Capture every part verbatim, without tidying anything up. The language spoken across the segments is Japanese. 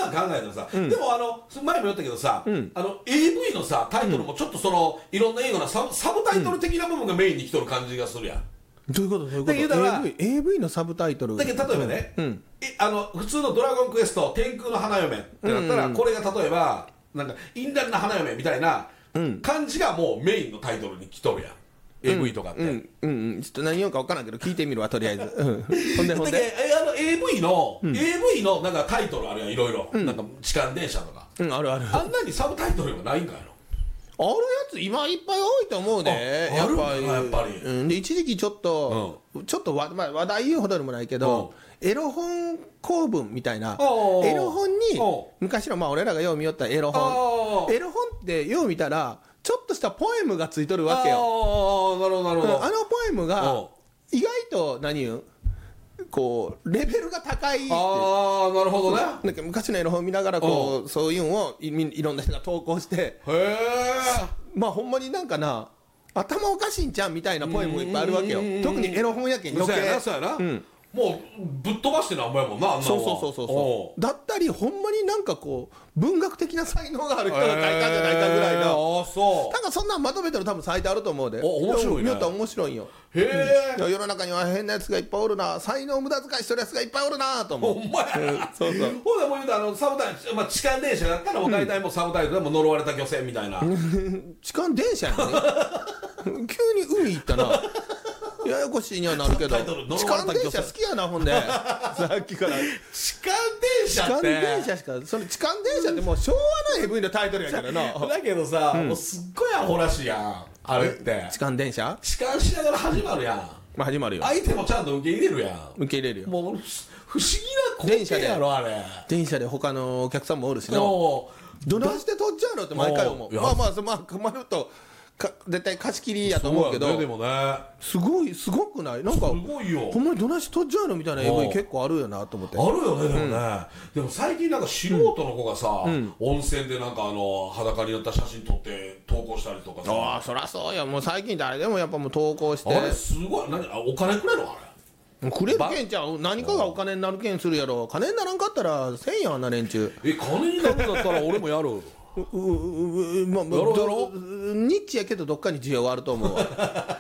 考えたらさ、でもあの前も言ったけどさ、あの エーブイ のさタイトルもちょっとそのいろんな映画のサブ、サブタイトル的な部分がメインに来とる感じがするやん。 どういうことどういうことだけどだからエーブイ, エーブイのサブタイトルだけど例えばね、 うんうんえあの普通のドラゴンクエスト天空の花嫁ってなったら、 うんこれが例えばなんかインダンな花嫁みたいなうん感じがもうメインのタイトルに来とるやん、エーブイ とかって、 うんうんうん、ちょっと何言うか分からんけど聞いてみるわとりあえず、うん、ほんでほんだけどでえあの エーブイ の、エーブイ のなんかタイトルあるやんいろいろ、なんか痴漢電車とか、 うんあるあるあんなにサブタイトルがないんかいの。 あるやつ今いっぱい多いと思うで、 あやっぱりあるんかなやっぱりうん、で一時期ちょっと、ちょっとわ、まあ、話題言うほどでもないけど、エロ本公文みたいな、 おうエロ本におう昔のまあ俺らがよう見よったエロお本、 うエロ本ってよう見たらちょっとしたポエムがついとるわけよ。 ああなるほどなるほど、 うんあのポエムがお意外と何言うこうレベルが高いってああなるほどね。 なんか昔のエロ本見ながらこうそういうのをいいろんな人が投稿してへえ。 まあほんまになんかな頭おかしいんちゃうみたいなポエムもいっぱいあるわけよ。 うんうんうんうん特にエロ本やけん余そうやな計そうやな、 うんもうぶっ飛ばしてなんぼやもんな、あんなのは。 そうそうそうそうおそうだったりほんまになんかこう文学的な才能がある人が書いたんじゃないかぐらいへーのああそうなんかそんなんまとめてる多分サイトあると思うで。 お面白いね見よったら面白いんよ。 へえ、 世の中には変なやつがいっぱいおるな、才能無駄遣いしてるやつがいっぱいおるなと思う。 ほんまや、 そうそうほんでもう言うとあのサブタイトル、まあ、痴漢電車だったらもう大体もうサブタイトルでも呪われた漁船みたいな、 痴漢電車やね急に海行ったなややこしいにはなるけどサブタイトル呪痴われた漢電車好きやなほんでさっきから痴漢電痴漢車って電車しかその痴漢電車ってもう昭和の エーブイ のタイトルやからなだけどさ、もうすっごいアホらしいやんあれって痴漢電車痴漢しながら始まるやん、 まあ始まるよ相手もちゃんと受け入れるやん、 受け入れるよ。 もう不思議な光景やろあれ。 電車で他のお客さんもおるしなもうどないして取っちゃうのって毎回思う。 おういやまあまあそまあ困るとか絶対貸し切りやと思うけどそうやねでもねすごいすごくないなんかすごいよほんまにどないして取っちゃうのみたいな エーブイ 結構あるよなと思って。 あるよねでもね、でも最近なんか素人の子がさ、温泉でなんかあの裸になった写真撮って投稿したりとかさ、 ああそりゃそうやもう最近誰でもやっぱもう投稿してあれすごい何あお金くれるのあれくれるけんちゃう何かがお金になるけんするやろ。金にならんかったらせんやんあんな連中。 え金になるんだったら俺もやるうううまあまあやろうやろどニッチやけどどっかに需要があると思うわ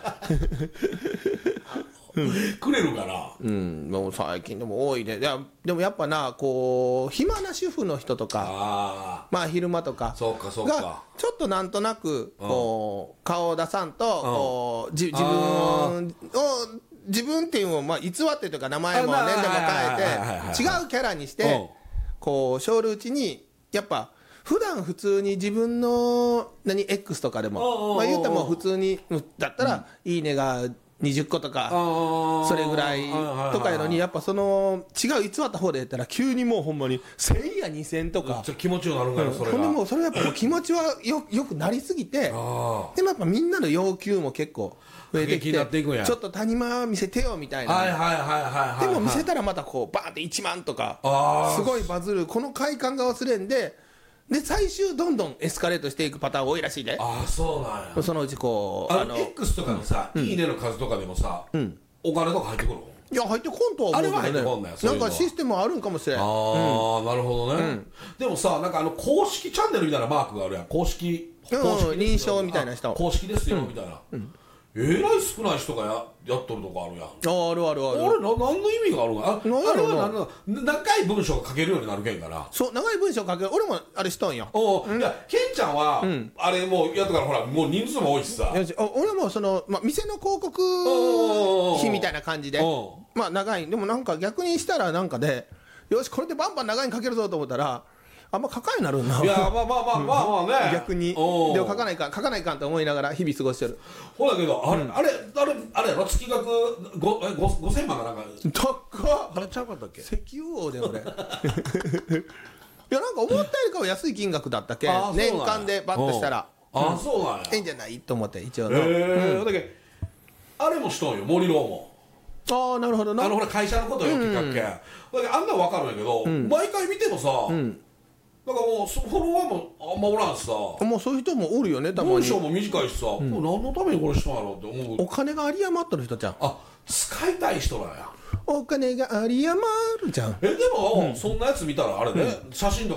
くれるかな、 うんもう最近でも多いね。いやでもやっぱなこう暇な主婦の人とかあまあ昼間とかそうかそうかがちょっとなんとなくこう顔を出さんとこうじ自分を自分っていうのをまあ偽ってというか名前もあ年齢もはいはいはいはい変えて違うキャラにしうんてこう小るうちにやっぱ普段普通に自分の何 X とかでうんうんうんもまあ言っても普通にだったらいいねがにじゅっことかそれぐらいとかやのにやっぱその違う偽った方でやったら急にもうほんまにせんやにせんとかちょっと気持ちよくなるから、それがほんでもうそれやっぱもう気持ちはよよくなりすぎてあでもやっぱみんなの要求も結構増えてき過激にてなっていくんやちょっと谷間見せてよみたいあはいなはいはいはいはいでも見せたたらまたこうバーンっていちまんとかあーすごいバズるこの快感が忘れんでで最終どんどんエスカレートしていくパターン多いらしいでああそうなんやそのうちこうあの X とかのさ、いいねの数とかでもさ、お金とか入ってくるのいや入ってこんとは思うけどねあれは入ってこんのよそういうのはなんかシステムあるんかもしれんああ、なるほどね、でもさなんかあの公式チャンネルみたいなマークがあるやん公式うん公式ですよ認証みたいな人あ公式ですよ、みたいな、えらい少ない人がややっとるとこあるやんああるあるあるあれな何の意味があるのかあなんやろなあれは何の長い文章が書けるようになるけんからそう長い文章書ける俺もあれしとんよおういやケンちゃんは、あれもうやったからほらもう人数も多いしさよしお俺もその、まあ、店の広告費みたいな感じでおまあ長いでもなんか逆にしたらなんかでよしこれでバンバン長いに書けるぞと思ったらあんま書かんようになるんないやまあまあまあまあまあね逆にでおうも書かないかん書かないかんと思いながら日々過ごしてるほらけどあれ、あれあれあれやろ月額ごえごご千万かなんか高っあれちゃうかったっけ石油王で俺いやなんか思ったよりかは安い金額だったけんあーそうなんや年間でバッとしたらああそうなんやええんじゃないと思って一応のへえだけどあれもしとんよ森郎もああなるほどなあのほら会社のことよく書くけん、だけどあんなん分かるんやけど、毎回見てもさ、なんかもうそフォロワーもあんまおらんしさもうそういう人もおるよねたまに文章も短いしさ、これ何のためにこれしたんやろって思うお金が有り余っとる人じゃんあ使いたい人なんやお金が有り余るじゃんえでも、そんなやつ見たらあれね、写真とか